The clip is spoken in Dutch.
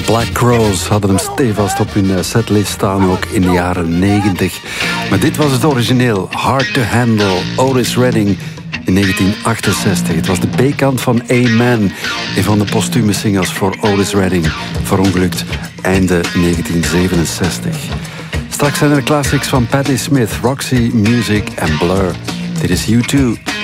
Black Crowes hadden hem stevast op hun setlist staan, ook in de jaren 90. Maar dit was het origineel, Hard to Handle, Otis Redding in 1968. Het was de B-kant van Amen, een van de postume singles voor Otis Redding, verongelukt einde 1967. Straks zijn er classics van Patti Smith, Roxy Music en Blur. Dit is U2.